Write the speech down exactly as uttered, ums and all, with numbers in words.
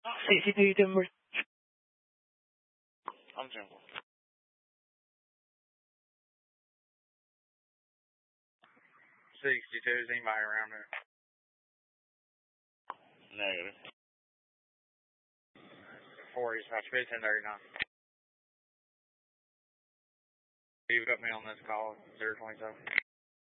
C C T V Denver. I'm Jim. sixty-two, is anybody around there? Negative. four East High Street, ten thirty-nine. You got me on this call, zero twenty-seven.